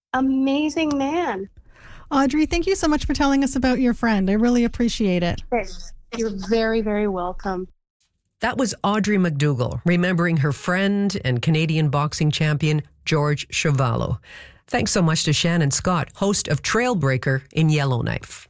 amazing man. Audrey, thank you so much for telling us about your friend. I really appreciate it. Thanks. You're very, very welcome. That was Audrey McDougall, remembering her friend and Canadian boxing champion, George Chuvalo. Thanks so much to Shannon Scott, host of Trailbreaker in Yellowknife.